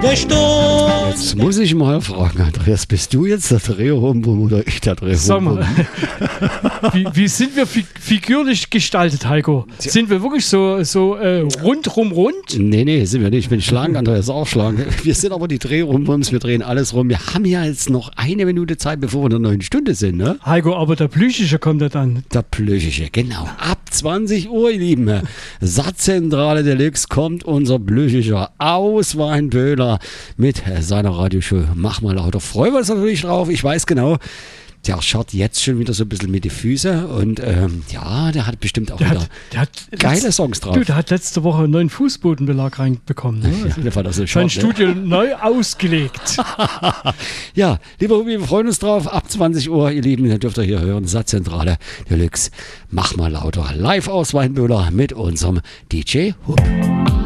jede Stunde. Jetzt muss ich mal fragen, Andreas, bist du jetzt der Drehhumbum oder ich der Sag Drehhumbum? mal, wie sind wir figürlich gestaltet, Heiko? Sind wir wirklich so rundrum rund? Nee, sind wir nicht. Ich bin schlank, Andreas auch schlank. Wir sind aber die Drehhumbums, wir drehen alles rum. Wir haben ja jetzt noch eine Minute Zeit, bevor wir in der 9. Stunde sind, ne? Heiko, aber der Plüschische kommt ja dann. Der Plüschische, genau. Ab 20 Uhr, ihr Lieben. Satzzentrale Deluxe kommt unser Plüschischer aus Weinböhler mit seiner Radioshow Mach mal lauter. Freuen wir uns natürlich drauf. Ich weiß genau, der schaut jetzt schon wieder so ein bisschen mit den Füßen und der hat bestimmt auch wieder geile Songs drauf. Du, der hat letzte Woche einen neuen Fußbodenbelag reinbekommen. Ne? Der war das so sein schade, Studio neu ausgelegt. Ja, lieber Ruby, wir freuen uns drauf. Ab 20 Uhr, ihr Lieben, ihr dürft ihr hier hören. Satzzentrale Deluxe. Mach mal lauter. Live aus Weinböhler mit unserem DJ Hupp.